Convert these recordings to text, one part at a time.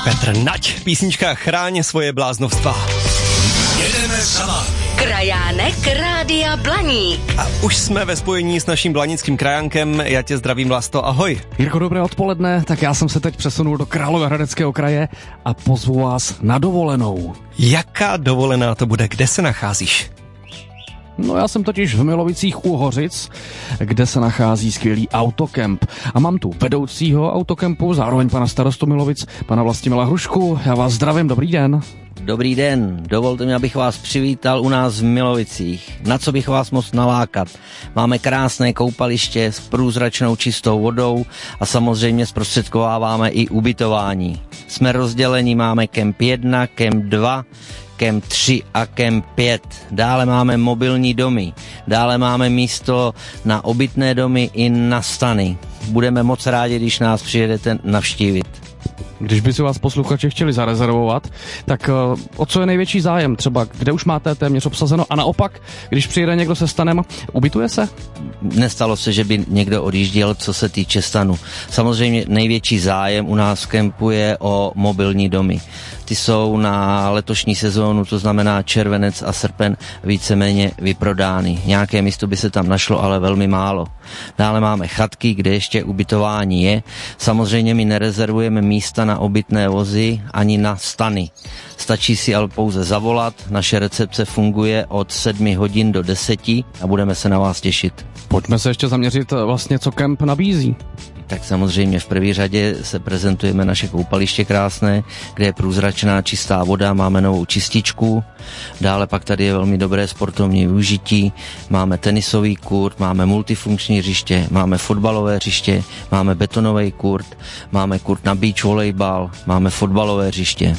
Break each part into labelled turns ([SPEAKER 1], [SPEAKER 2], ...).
[SPEAKER 1] Petr Nať, písnička Chráň svoje bláznovstva.
[SPEAKER 2] Jedeme za vámi.
[SPEAKER 3] Krajánek Rádia Blaník.
[SPEAKER 1] A už jsme ve spojení s naším blanickým krajánkem. Já tě zdravím, Vlasto, ahoj.
[SPEAKER 4] Jirko, dobré odpoledne, tak já jsem se teď přesunul do Královéhradeckého kraje a pozvu vás na dovolenou.
[SPEAKER 1] Jaká dovolená to bude, kde se nacházíš?
[SPEAKER 4] No já jsem totiž v Milovicích u Hořic, kde se nachází skvělý autokemp. A mám tu vedoucího autokempu, zároveň pana starostu Milovic, pana Vlastimila Hrušku. Já vás zdravím, dobrý den.
[SPEAKER 5] Dobrý den, dovolte mi, abych vás přivítal u nás v Milovicích. Na co bych vás moc nalákat? Máme krásné koupaliště s průzračnou čistou vodou a samozřejmě zprostředkováváme i ubytování. Jsme rozděleni, máme kemp 1, kemp 2, kemp 3 a kemp 5. Dále máme mobilní domy. Dále máme místo na obytné domy i na stany. Budeme moc rádi, když nás přijedete navštívit.
[SPEAKER 4] Když by si vás posluchači chtěli zarezervovat, tak o co je největší zájem? Třeba kde už máte téměř obsazeno? A naopak, když přijede někdo se stanem, ubytuje se?
[SPEAKER 5] Nestalo se, že by někdo odjížděl, co se týče stanu. Samozřejmě největší zájem u nás v kempu je o mobilní domy. Ty jsou na letošní sezónu, to znamená červenec a srpen, víceméně vyprodány. Nějaké místo by se tam našlo, ale velmi málo. Dále máme chatky, kde ještě ubytování je. Samozřejmě my nerezervujeme místa na obytné vozy ani na stany. Stačí si ale pouze zavolat, naše recepce funguje od 7 hodin do 10 a budeme se na vás těšit.
[SPEAKER 4] Pojďme se ještě zaměřit vlastně, co kemp nabízí.
[SPEAKER 5] Tak samozřejmě v první řadě se prezentujeme naše koupaliště krásné, kde je průzračná čistá voda, máme novou čističku, dále pak tady je velmi dobré sportovní využití, máme tenisový kurt, máme multifunkční hřiště, máme fotbalové hřiště, máme betonový kurt, máme kurt na beach volejbal, máme fotbalové hřiště.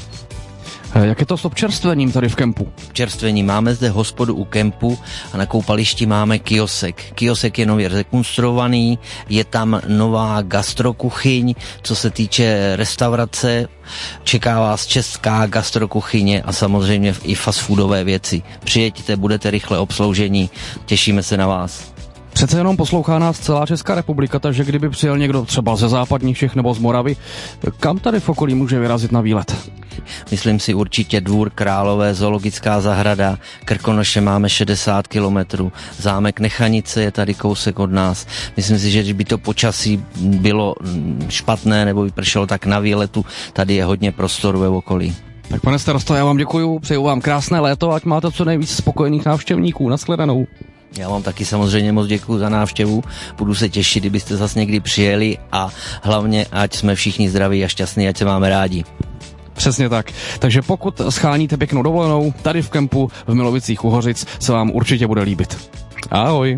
[SPEAKER 4] Jak je to s občerstvením tady v kempu?
[SPEAKER 5] Čerstvení. Máme zde hospodu u kempu a na koupališti máme kiosek. Kiosek je nově rekonstruovaný, je tam nová gastrokuchyň, co se týče restaurace, čeká vás česká gastrokuchyně a samozřejmě i fast foodové věci. Přijeďte, budete rychle obsloužení, těšíme se na vás.
[SPEAKER 4] Přece jenom poslouchá nás celá Česká republika, takže kdyby přijel někdo třeba ze západních Čech nebo z Moravy, kam tady v okolí může vyrazit na výlet?
[SPEAKER 5] Myslím si určitě Dvůr Králové, zoologická zahrada, Krkonoše máme 60 kilometrů, zámek Nechanice je tady kousek od nás. Myslím si, že když by to počasí bylo špatné nebo by pršelo, tak na výletu tady je hodně prostoru ve okolí.
[SPEAKER 4] Tak pane starosto, já vám děkuju, přeju vám krásné léto, ať máte co nejvíc spokojených návštěvníků. Nashledanou.
[SPEAKER 5] Já vám taky samozřejmě moc děkuju za návštěvu, budu se těšit, kdybyste zase někdy přijeli a hlavně, ať jsme všichni zdraví a šťastní, ať se máme rádi.
[SPEAKER 4] Přesně tak. Takže pokud scháníte pěknou dovolenou, tady v kempu v Milovicích u Hořic se vám určitě bude líbit. Ahoj.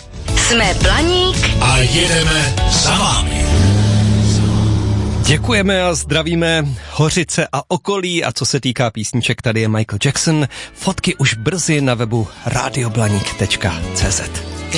[SPEAKER 3] Jsme Blaník
[SPEAKER 2] A jedeme za vámi.
[SPEAKER 1] Děkujeme a zdravíme Hořice a okolí a co se týká písniček, tady je Michael Jackson. Fotky už brzy na webu radioblaník.cz.